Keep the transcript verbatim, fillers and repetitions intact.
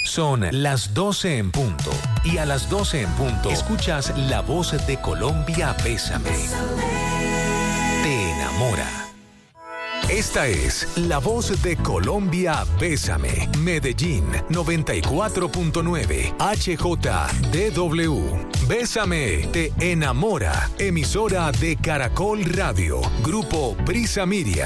Son las doce en punto. Y a las doce en punto escuchas La Voz de Colombia, Bésame. Te enamora. Esta es La Voz de Colombia, Bésame. Medellín, noventa y cuatro punto nueve. H J D W. Bésame, te enamora. Emisora de Caracol Radio. Grupo Brisa Miria.